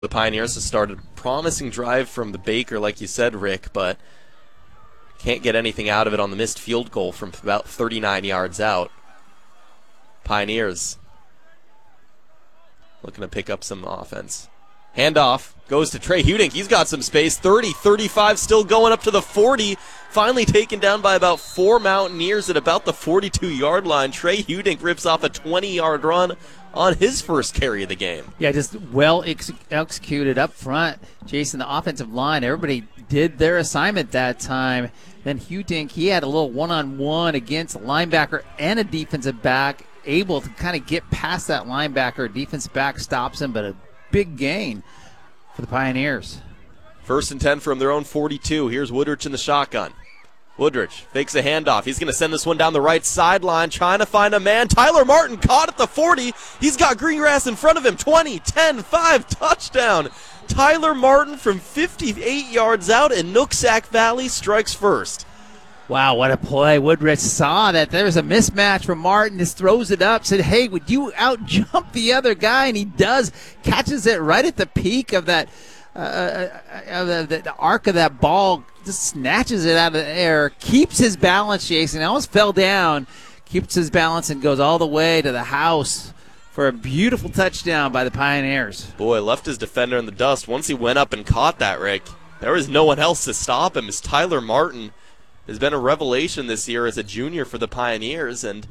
The Pioneers have started a promising drive from the Baker, like you said, Rick, but can't get anything out of it on the missed field goal from about 39 yards out. Pioneers looking to pick up some offense. Handoff goes to Trey Hudink. He's got some space. 30, 35, still going up to the 40. Finally taken down by about 4 Mountaineers at about the 42-yard line. Trey Hudink rips off a 20-yard run on his first carry of the game. Yeah, just well executed up front. Jason, the offensive line, everybody did their assignment that time. Then Hudink, he had a little one-on-one against a linebacker and a defensive back, able to kind of get past that linebacker. Defensive back stops him, but a big gain for the Pioneers. 1st and 10 from their own 42. Here's Woodrich in the shotgun. Woodrich fakes a handoff. He's going to send this one down the right sideline, trying to find a man. Tyler Martin caught at the 40. He's got green grass in front of him. 20, 10, 5, touchdown. Tyler Martin from 58 yards out, and Nooksack Valley strikes first. Wow, what a play. Woodrich saw that there was a mismatch from Martin, just throws it up, said, hey, would you out-jump the other guy? And he does, catches it right at the peak of that, the arc of that ball, just snatches it out of the air, keeps his balance, Jason, almost fell down, keeps his balance and goes all the way to the house for a beautiful touchdown by the Pioneers. Boy, left his defender in the dust. Once he went up and caught that, Rick, there was no one else to stop him, as Tyler Martin has been a revelation this year as a junior for the Pioneers, and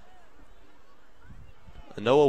Noah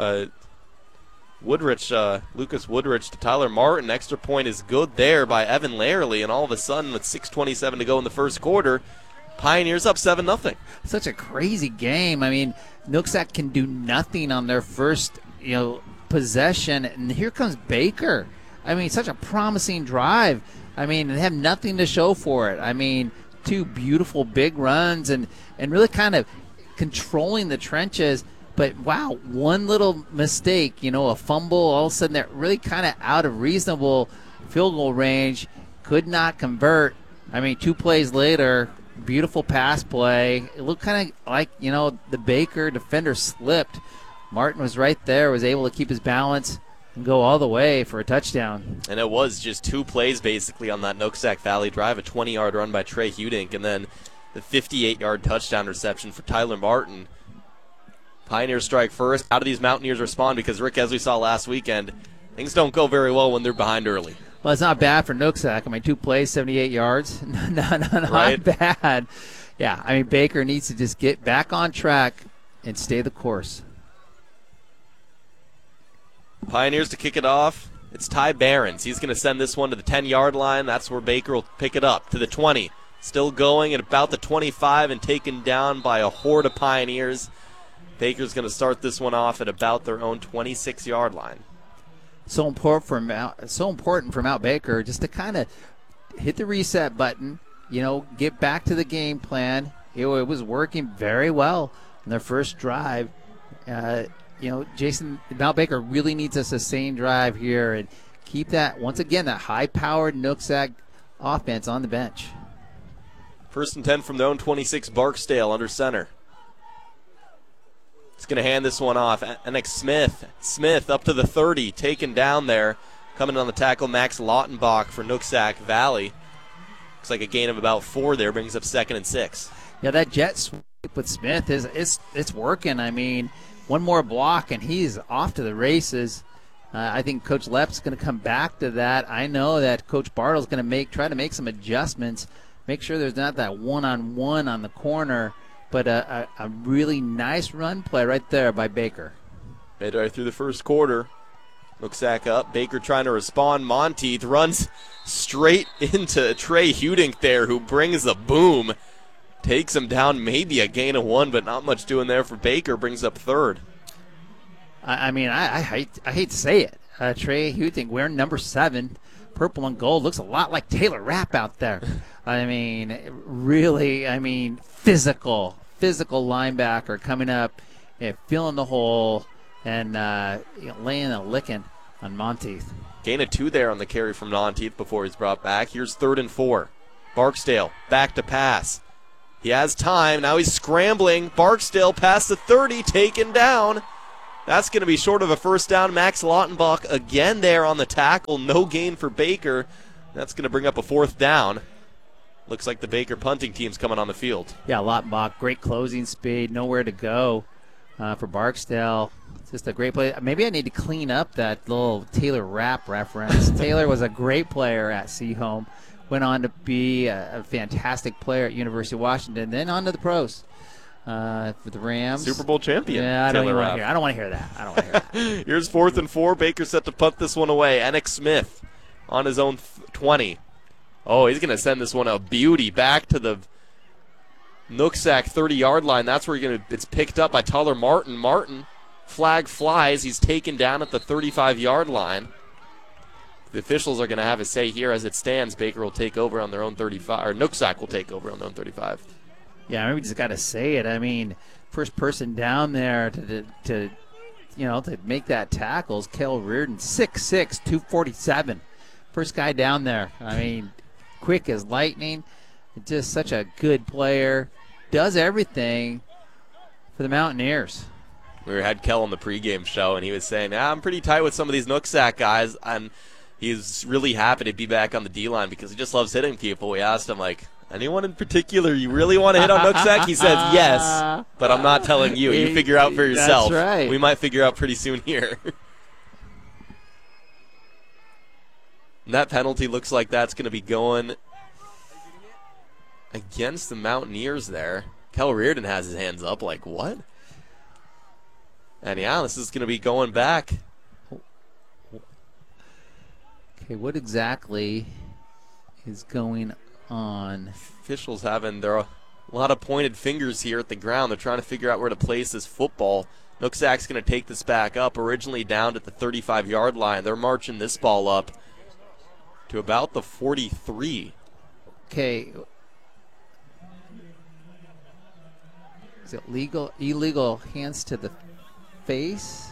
Lucas Woodrich to Tyler Martin. Extra point is good there by Evan Lairley, and all of a sudden, with 6:27 to go in the first quarter, Pioneers up 7-0. Such a crazy game. I mean, Nooksack can do nothing on their first, possession, and here comes Baker. I mean, such a promising drive. I mean, they have nothing to show for it. I mean, 2 beautiful big runs and really kind of controlling the trenches. But, wow, one little mistake, a fumble, all of a sudden they're really kind of out of reasonable field goal range, could not convert. I mean, 2 plays later, beautiful pass play. It looked kind of like, the Baker defender slipped. Martin was right there, was able to keep his balance and go all the way for a touchdown. And it was just 2 plays basically on that Nooksack Valley drive, a 20-yard run by Trey Hudink, and then the 58-yard touchdown reception for Tyler Martin. Pioneers strike first. How do these Mountaineers respond? Because, Rick, as we saw last weekend, things don't go very well when they're behind early. Well, it's not bad for Nooksack. I mean, 2 plays, 78 yards. Not right? Bad. Yeah, I mean, Baker needs to just get back on track and stay the course. Pioneers to kick it off. It's Ty Behrens. He's going to send this one to the 10-yard line. That's where Baker will pick it up to the 20. Still going at about the 25 and taken down by a horde of Pioneers. Baker's going to start this one off at about their own 26-yard line. So important for Mount Baker just to kind of hit the reset button, get back to the game plan. It was working very well in their first drive. Jason, Mount Baker really needs a sustained drive here and keep that, once again, that high-powered Nooksack offense on the bench. 1st and 10 from their own 26, Barksdale under center. He's going to hand this one off. Enoch Smith. Smith up to the 30, taken down there. Coming on the tackle, Max Lautenbach for Nooksack Valley. Looks like a gain of about 4 there, brings up 2nd and 6. Yeah, that jet sweep with Smith it's working. I mean, one more block and he's off to the races. I think Coach Lepp's going to come back to that. I know that Coach Bartle's going to try to make some adjustments, make sure there's not that one-on-one on the corner. But a really nice run play right there by Baker. Midway through the first quarter, Nooksack up. Baker trying to respond. Monteith runs straight into Trey Hudink there, who brings a boom. Takes him down, maybe a gain of 1, but not much doing there for Baker. Brings up 3rd. I mean, I hate to say it. Trey Hudink wearing number 7, purple and gold. Looks a lot like Taylor Rapp out there. I mean, really, physical linebacker coming up, filling the hole, and laying a licking on Monteith. Gain of 2 there on the carry from Monteith before he's brought back. Here's 3rd and 4. Barksdale back to pass. He has time. Now he's scrambling. Barksdale past the 30, taken down. That's going to be short of a first down. Max Lautenbach again there on the tackle. No gain for Baker. That's going to bring up a fourth down. Looks like the Baker punting team's coming on the field. Yeah, Lautenbach, great closing speed, nowhere to go for Barksdale. Just a great play. Maybe I need to clean up that little Taylor Rapp reference. Taylor was a great player at Seaholm. Went on to be a fantastic player at University of Washington, then on to the pros. For the Rams. Super Bowl champion. Yeah, I don't want to hear that. Here's 4th and 4. Baker set to punt this one away. Enoch Smith on his own 20. Oh, he's going to send this one a beauty back to the Nooksack 30-yard line. That's where it's picked up by Tyler Martin. Martin, flag flies. He's taken down at the 35-yard line. The officials are going to have a say here as it stands. Baker will take over on their own 35, or Nooksack will take over on their own 35. Yeah, we just got to say it. I mean, first person down there to make that tackle is Kel Reardon, 6'6", 247. First guy down there. I mean, quick as lightning. Just such a good player. Does everything for the Mountaineers. We had Kel on the pregame show, and he was saying, I'm pretty tight with some of these Nooksack guys, and he's really happy to be back on the D-line because he just loves hitting people. We asked him, anyone in particular you really want to hit on Nooksack? He says, yes, but I'm not telling you. You figure out for yourself. That's right. We might figure out pretty soon here. And that penalty looks like that's going to be going against the Mountaineers there. Kel Reardon has his hands up what? And yeah, this is going to be going back. Okay, what exactly is going on? Officials there are a lot of pointed fingers here at the ground. They're trying to figure out where to place this football. Nooksack's going to take this back up, originally down at the 35-yard line. They're marching this ball up to about the 43. Okay. Is it illegal hands to the face?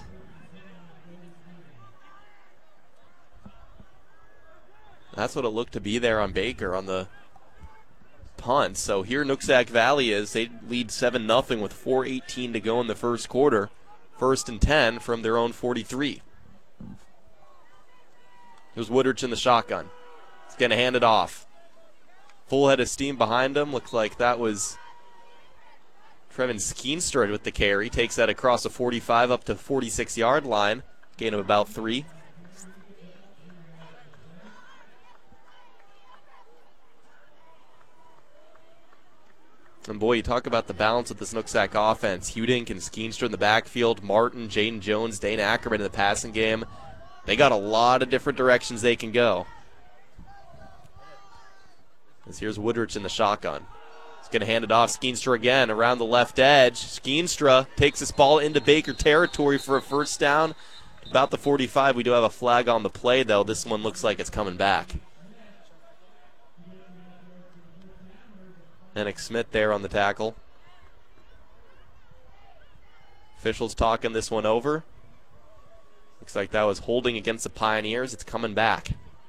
That's what it looked to be there on Baker on the punt. So here Nooksack Valley is. They lead 7-0 with 4:18 to go in the first quarter. 1st and 10 from their own 43. Here's Woodrich in the shotgun. He's going to hand it off. Full head of steam behind him. Looks like that was Trevin Skeenstra with the carry. Takes that across the 45 up to 46-yard line. Gain of about 3. And boy, you talk about the balance of this Nooksack offense. Hudink and Skeenstra in the backfield. Martin, Jaden Jones, Dane Ackerman in the passing game. They got a lot of different directions they can go. As here's Woodrich in the shotgun. He's going to hand it off. Skeenstra again around the left edge. Skeenstra takes this ball into Baker territory for a first down. About the 45. We do have a flag on the play, though. This one looks like it's coming back. Enoch Smith there on the tackle. Officials talking this one over. Looks like that was holding against the Pioneers. It's coming back.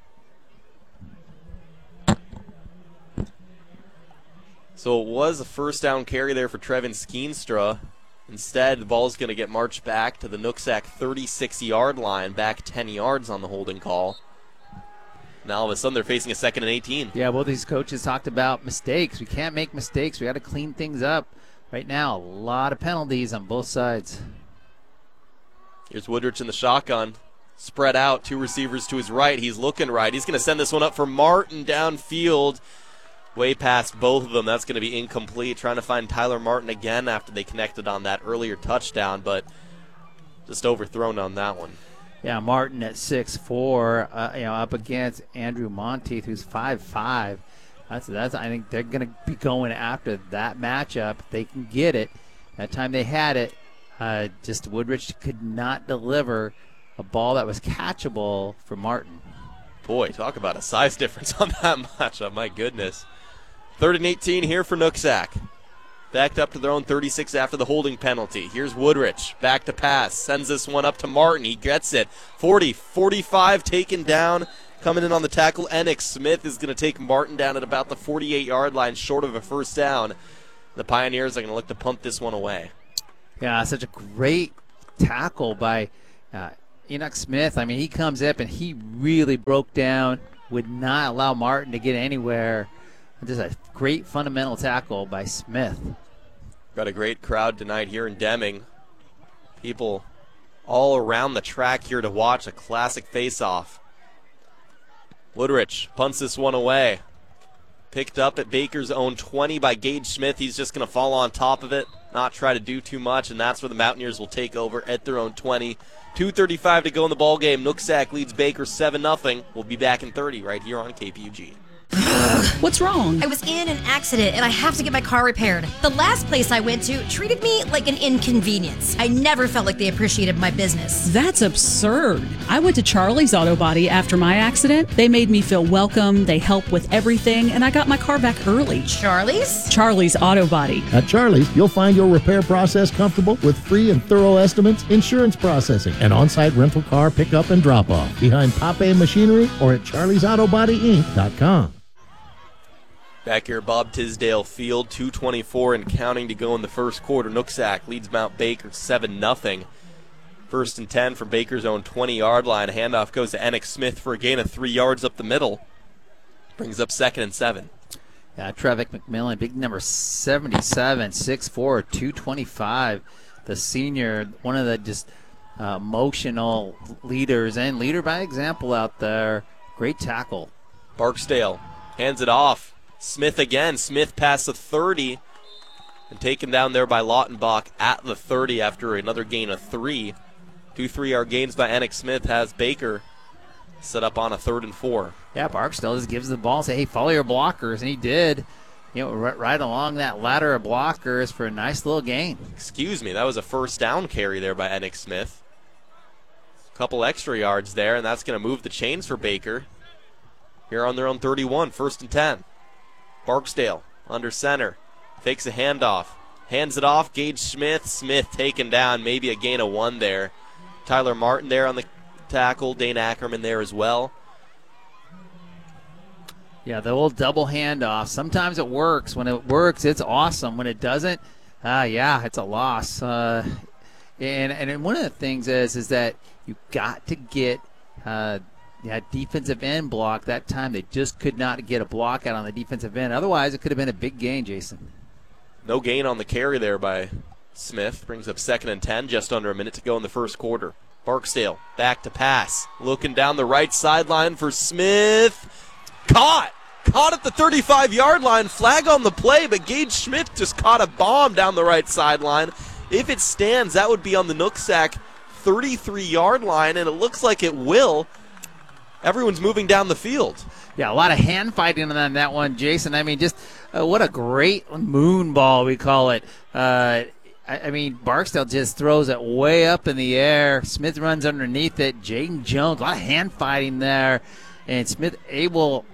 So it was a first down carry there for Trevin Skeenstra. Instead, the ball is going to get marched back to the Nooksack 36-yard line, back 10 yards on the holding call. Now all of a sudden they're facing a 2nd and 18. Yeah, both these coaches talked about mistakes. We can't make mistakes. We got to clean things up. Right now, a lot of penalties on both sides. Here's Woodrich in the shotgun. Spread out, 2 receivers to his right. He's looking right. He's going to send this one up for Martin downfield. Way past both of them. That's going to be incomplete. Trying to find Tyler Martin again after they connected on that earlier touchdown, but just overthrown on that one. Yeah, Martin at 6'4", up against Andrew Monteith, who's 5'5". That's. I think they're going to be going after that matchup. They can get it. That time they had it, just Woodrich could not deliver a ball that was catchable for Martin. Boy, talk about a size difference on that matchup. My goodness. 3rd and 18 here for Nooksack. Backed up to their own 36 after the holding penalty. Here's Woodrich. Back to pass. Sends this one up to Martin. He gets it. 40, 45 taken down. Coming in on the tackle, Enoch Smith is going to take Martin down at about the 48-yard line, short of a first down. The Pioneers are going to look to punt this one away. Yeah, such a great tackle by Enoch Smith. I mean, he comes up and he really broke down, would not allow Martin to get anywhere. Just a great fundamental tackle by Smith. Got a great crowd tonight here in Deming. People all around the track here to watch a classic face-off. Woodrich punts this one away. Picked up at Baker's own 20 by Gage Smith. He's just going to fall on top of it, not try to do too much, and that's where the Mountaineers will take over at their own 20. 2:35 to go in the ball game. Nooksack leads Baker 7-0. We'll be back in 30 right here on KPUG. What's wrong? I was in an accident and I have to get my car repaired. The last place I went to treated me like an inconvenience. I never felt like they appreciated my business. That's absurd. I went to Charlie's Auto Body after my accident. They made me feel welcome, they help with everything, and I got my car back early. Charlie's? Charlie's Auto Body. At Charlie's, you'll find your repair process comfortable with free and thorough estimates, insurance processing, and on-site rental car pickup and drop-off behind Pape Machinery or at charliesautobodyinc.com. Back here at Bob Tisdale Field, 2:24 and counting to go in the first quarter. Nooksack leads Mount Baker 7-0. First and 10 from Baker's own 20-yard line. Handoff goes to Enoch Smith for a gain of 3 yards up the middle. Brings up 2nd and 7. Yeah, Trevick McMillan, big number 77, 6'4", 225. The senior, one of the just emotional leaders and leader by example out there. Great tackle. Barksdale hands it off. Smith again. Smith past the 30 and taken down there by Lautenbach at the 30 after another gain of 3. 2 3-yard gains by Enoch Smith has Baker set up on a 3rd and 4. Yeah, Barksdale just gives the ball and say, hey, follow your blockers, and he did. You know, right along that ladder of blockers for a nice little gain. Excuse me, that was a first down carry there by Enoch Smith. Couple extra yards there, and that's going to move the chains for Baker. Here on their own 31, 1st and 10. Barksdale under center, fakes a handoff, hands it off, Gage Smith. Smith taken down, maybe a gain of 1 there. Tyler Martin there on the tackle, Dane Ackerman there as well. Yeah, the old double handoff. Sometimes it works. When it works, it's awesome. When it doesn't, yeah, it's a loss. And one of the things is that you got to get defensive end block. That time they just could not get a block out on the defensive end. Otherwise, it could have been a big gain, Jason. No gain on the carry there by Smith. Brings up 2nd and 10, just under a minute to go in the first quarter. Barksdale back to pass. Looking down the right sideline for Smith. Caught at the 35-yard line. Flag on the play, but Gage Smith just caught a bomb down the right sideline. If it stands, that would be on the Nooksack 33-yard line, and it looks like it will. Everyone's moving down the field. Yeah, a lot of hand fighting on that one, Jason. I mean, just what a great moon ball, we call it. I mean, Barksdale just throws it way up in the air. Smith runs underneath it. Jaden Jones, a lot of hand fighting there. And Smith able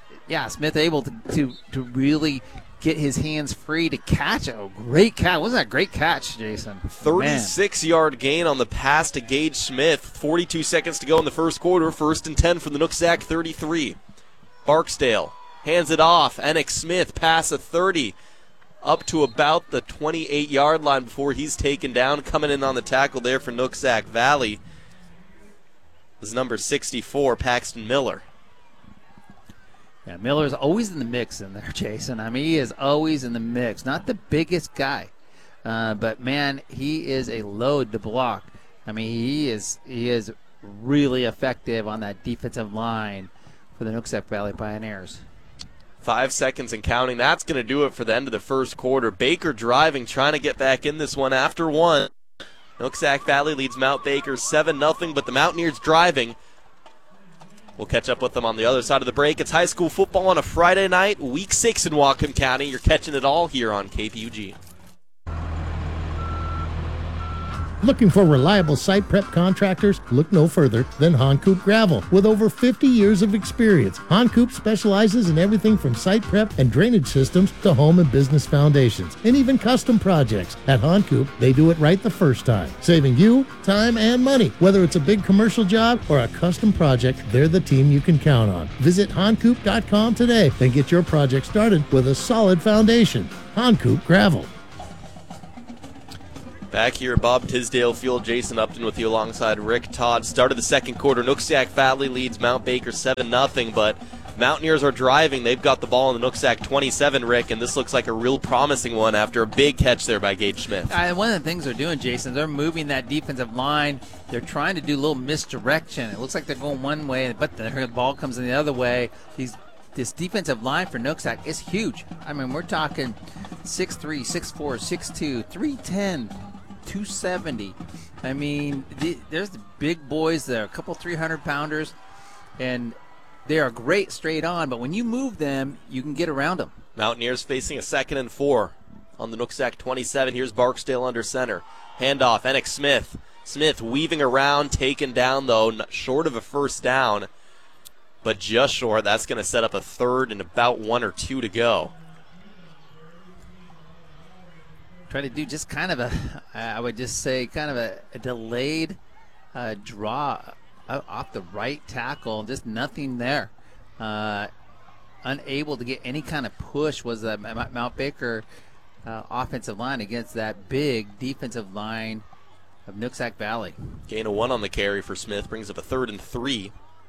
to really get his hands free to catch it. Oh, great catch. Wasn't that a great catch, Jason? 36-yard gain on the pass to Gage Smith. 42 seconds to go in the first quarter. 1st and 10 from the Nooksack 33. Barksdale hands it off. Enoch Smith pass a 30 up to about the 28-yard line before he's taken down. Coming in on the tackle there for Nooksack Valley is number 64, Paxton Miller. Yeah, Miller's always in the mix in there, Jason. I mean, he is always in the mix. Not the biggest guy, but, man, he is a load to block. I mean, he is really effective on that defensive line for the Nooksack Valley Pioneers. 5 seconds and counting. That's going to do it for the end of the first quarter. Baker driving, trying to get back in this one after 1. Nooksack Valley leads Mount Baker 7-0, but the Mountaineers driving. We'll catch up with them on the other side of the break. It's high school football on a Friday night, week 6 in Whatcom County. You're catching it all here on KPUG. Looking for reliable site prep contractors? Look no further than Honcoop Gravel. With over 50 years of experience, Honcoop specializes in everything from site prep and drainage systems to home and business foundations, and even custom projects. At Honcoop, they do it right the first time, saving you time and money. Whether it's a big commercial job or a custom project, they're the team you can count on. Visit Honcoop.com today and get your project started with a solid foundation. Honcoop Gravel. Back here at Bob Tisdale Field, Jason Upton with you alongside Rick Todd. Start of the second quarter, Nooksack Valley leads Mount Baker 7-0, but Mountaineers are driving. They've got the ball in the Nooksack 27, Rick, and this looks like a real promising one after a big catch there by Gage Smith. One of the things they're doing, Jason, they're moving that defensive line. They're trying to do a little misdirection. It looks like they're going one way, but the ball comes in the other way. This defensive line for Nooksack is huge. I mean, we're talking 6'3", 6'4", 6'2", 310, 270. I mean, there's the big boys there, a couple 300-pounders, and they are great straight on, but when you move them, you can get around them. Mountaineers facing a 2nd and 4 on the Nooksack 27. Here's Barksdale under center. Handoff, Enoch Smith. Smith weaving around, taken down, though, short of a first down, but just short. That's going to set up a 3rd and about 1 or 2 to go. Try to do just kind of I would just say, kind of a delayed draw off the right tackle, just nothing there. Unable to get any kind of push was the Mount Baker offensive line against that big defensive line of Nooksack Valley. Gain of 1 on the carry for Smith, brings up a 3rd and 3.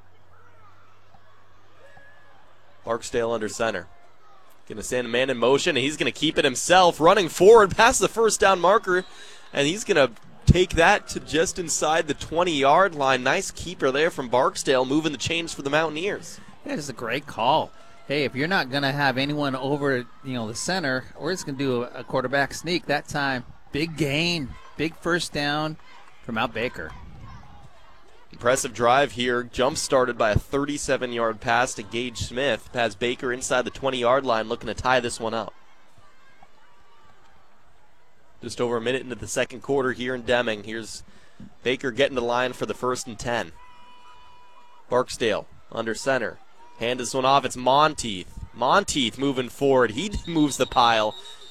Barksdale under center. Going to send a man in motion, and he's going to keep it himself, running forward past the first down marker, and he's going to take that to just inside the 20-yard line. Nice keeper there from Barksdale, moving the chains for the Mountaineers. Yeah, it's a great call. Hey, if you're not going to have anyone over, the center, we're just going to do a quarterback sneak that time. Big gain, big first down for Mount Baker. Impressive drive here, jump started by a 37-yard pass to Gage Smith. Has Baker inside the 20-yard line, looking to tie this one up. Just over a minute into the second quarter here in Deming. Here's Baker getting the line for the 1st and 10. Barksdale under center. Hand this one off. It's Monteith. Monteith moving forward. He moves the pile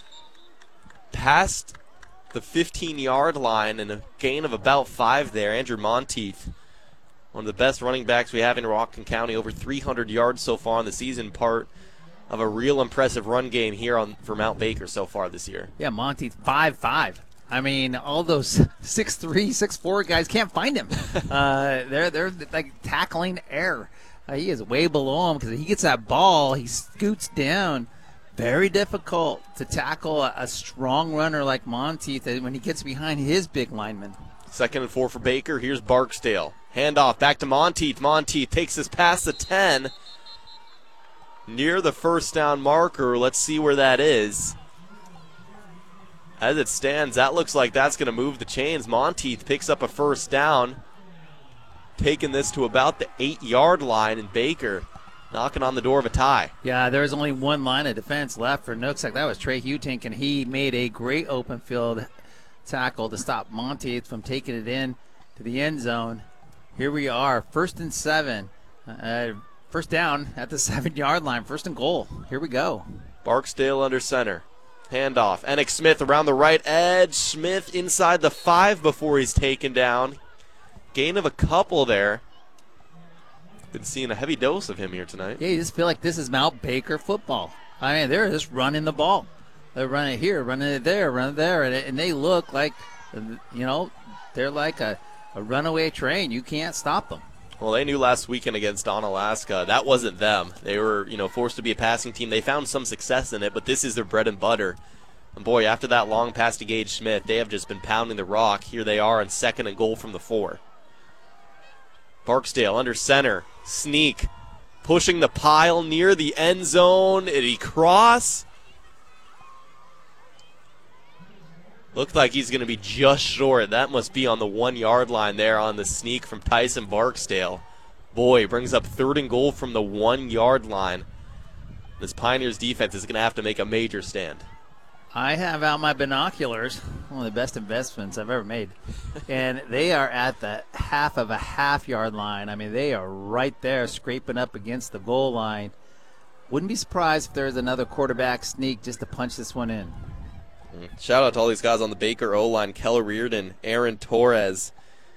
past the 15-yard line and a gain of about 5 there. Andrew Monteith, one of the best running backs we have in Rockland County, over 300 yards so far in the season, part of a real impressive run game here for Mount Baker so far this year. Yeah, Monteith 5'5". I mean, all those 6'3", 6'4" guys can't find him. They're like tackling air. He is way below him because he gets that ball, he scoots down. Very difficult to tackle a strong runner like Monteith when he gets behind his big lineman. 2nd and 4 for Baker. Here's Barksdale. Handoff back to Monteith. Monteith takes this past the 10. Near the first down marker. Let's see where that is. As it stands, that looks like that's going to move the chains. Monteith picks up a first down, taking this to about the 8-yard line, and Baker knocking on the door of a tie. Yeah, there's only one line of defense left for Nooksack. That was Trey Hutink, and he made a great open field tackle to stop Monteith from taking it in to the end zone. Here we are, 1st and 7. First down at the 7-yard line, 1st and goal. Here we go. Barksdale under center. Handoff. Enoch Smith around the right edge. Smith inside the 5 before he's taken down. Gain of a couple there. Been seeing a heavy dose of him here tonight. Yeah, you just feel like this is Mount Baker football. I mean, they're just running the ball. They're running it here, running it there, running it there, and they look like, they're like a runaway train. You can't stop them. Well, they knew last weekend against Onalaska that wasn't them. They were, forced to be a passing team. They found some success in it, but this is their bread and butter. And boy, after that long pass to Gage Smith, they have just been pounding the rock. Here they are on 2nd and goal from the 4. Barksdale under center. Sneak. Pushing the pile near the end zone. Did he cross? Looked like he's going to be just short. That must be on the 1-yard line there on the sneak from Tyson Barksdale. Boy, brings up 3rd and goal from the 1-yard line. This Pioneers defense is going to have to make a major stand. I have out my binoculars, one of the best investments I've ever made. And they are at the half of a half-yard line. I mean, they are right there scraping up against the goal line. Wouldn't be surprised if there's another quarterback sneak just to punch this one in. Shout out to all these guys on the Baker O-line. Keller Reardon, Aaron Torres,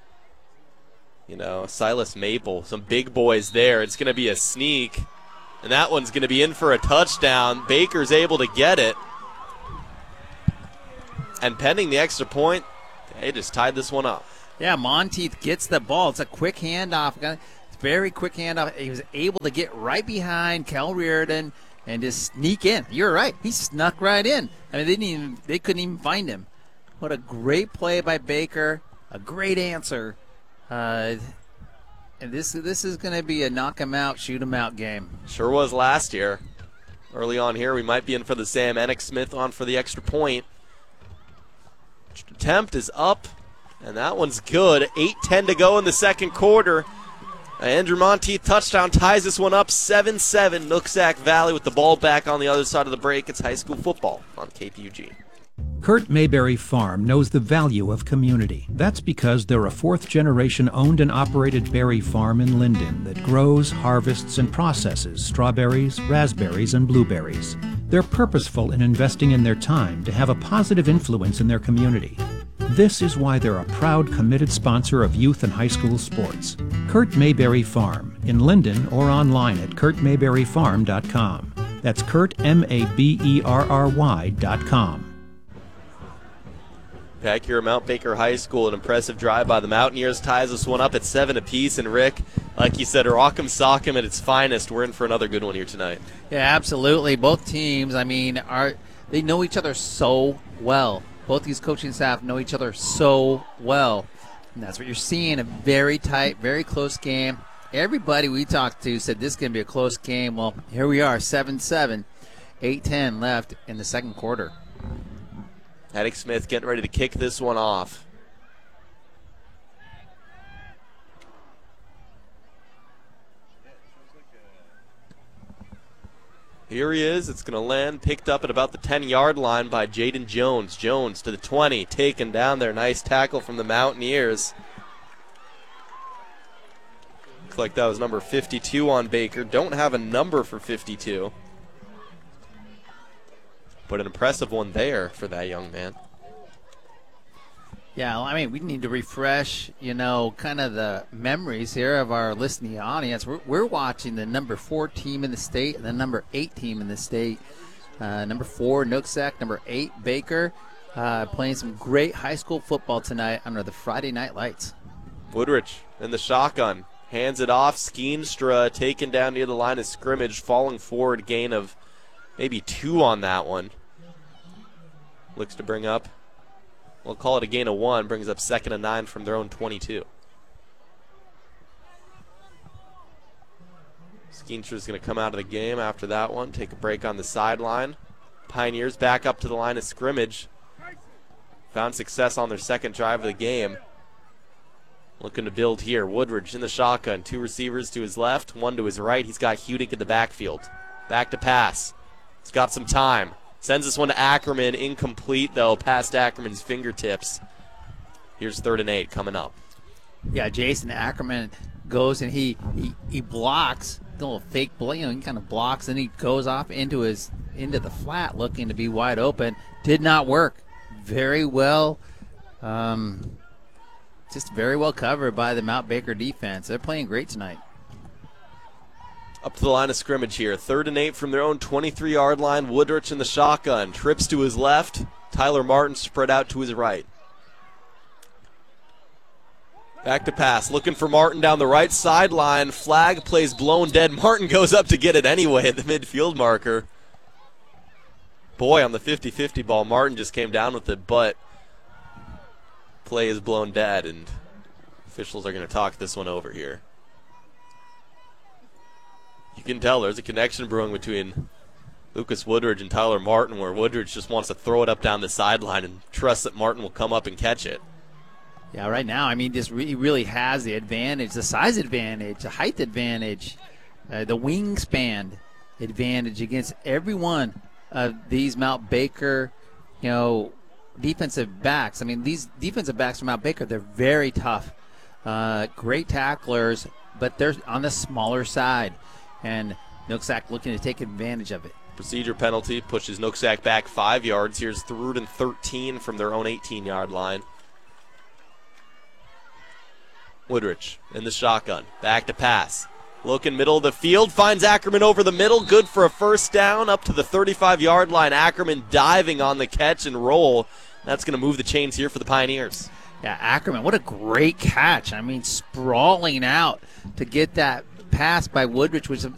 Silas Maple, some big boys there. It's going to be a sneak, and that one's going to be in for a touchdown. Baker's able to get it. And pending the extra point, They just tied this one up. Yeah, Monteith gets the ball. It's a quick handoff. It's a very quick handoff. He was able to get right behind Kel Reardon and just sneak in. You're right. He snuck right in. I mean, they couldn't even find him. What a great play by Baker. A great answer. And this is going to be a knock him out, shoot him out game. Sure was last year. Early on here, we might be in for the Sam Enoch-Smith on for the extra point. Attempt is up, and that one's good. 8:10 to go in the second quarter. Andrew Monteith touchdown ties this one up 7-7. Nooksack Valley with the ball back on the other side of the break. It's high school football on KPUG. Kurt Mayberry Farm knows the value of community. That's because they're a fourth-generation owned and operated berry farm in Linden that grows, harvests, and processes strawberries, raspberries, and blueberries. They're purposeful in investing in their time to have a positive influence in their community. This is why they're a proud, committed sponsor of youth and high school sports. Kurt Mayberry Farm, in Linden or online at kurtmayberryfarm.com. That's Kurt, MABERRY.com. Back here at Mount Baker High School, an impressive drive by the Mountaineers ties this one up at 7 apiece. And Rick, like you said, Rock'em Sock'em at its finest. We're in for another good one here tonight. Yeah, absolutely. Both teams, I mean, they know each other so well. Both these coaching staff know each other so well. And that's what you're seeing, a very tight, very close game. Everybody we talked to said this is going to be a close game. Well, here we are, 7-7, 8:10 left in the second quarter. Enoch-Smith getting ready to kick this one off. Here he is. It's going to land, picked up at about the 10-yard line by Jaden Jones. Jones to the 20, taken down there. Nice tackle from the Mountaineers. Looks like that was number 52 on Baker. Don't have a number for 52. But an impressive one there for that young man. Yeah, I mean, we need to refresh, kind of the memories here of our listening audience. We're watching the number 4 team in the state and the number 8 team in the state. Number 4, Nooksack. Number 8, Baker. Playing some great high school football tonight under the Friday night lights. Woodrich in the shotgun. Hands it off. Skeenstra taken down near the line of scrimmage, falling forward, gain of maybe 2 on that one. Looks to bring up, we'll call it a gain of 1, brings up 2nd and 9 from their own 22. Skeenstra's going to come out of the game after that one, take a break on the sideline. Pioneers back up to the line of scrimmage. Found success on their second drive of the game. Looking to build here. Woodridge in the shotgun. 2 receivers to his left, 1 to his right. He's got Hudick in the backfield. Back to pass. He's got some time. Sends this one to Ackerman. Incomplete, though, past Ackerman's fingertips. Here's 3rd and 8 coming up. Yeah, Jason Ackerman goes and he blocks. A little fake, he kind of blocks, and he goes off into the flat looking to be wide open. Did not work. Very well, just very well covered by the Mount Baker defense. They're playing great tonight. Up to the line of scrimmage here. 3rd and 8 from their own 23-yard line. Woodrich in the shotgun. Trips to his left. Tyler Martin spread out to his right. Back to pass. Looking for Martin down the right sideline. Flag plays blown dead. Martin goes up to get it anyway at the midfield marker. Boy, on the 50-50 ball, Martin just came down with it, but play is blown dead, and officials are going to talk this one over here. You can tell there's a connection brewing between Lucas Woodridge and Tyler Martin, where Woodridge just wants to throw it up down the sideline and trust that Martin will come up and catch it. Yeah, right now, I mean, he really has the advantage, the size advantage, the height advantage, the wingspan advantage against every one of these Mount Baker, defensive backs. I mean, these defensive backs from Mount Baker, they're very tough, great tacklers, but they're on the smaller side. And Nooksack looking to take advantage of it. Procedure penalty pushes Nooksack back 5 yards. Here's 3rd and 13 from their own 18-yard line. Woodrich in the shotgun. Back to pass. Looking middle of the field. Finds Ackerman over the middle. Good for a first down up to the 35-yard line. Ackerman diving on the catch and roll. That's going to move the chains here for the Pioneers. Yeah, Ackerman, what a great catch. I mean, sprawling out to get that pass by Woodridge, which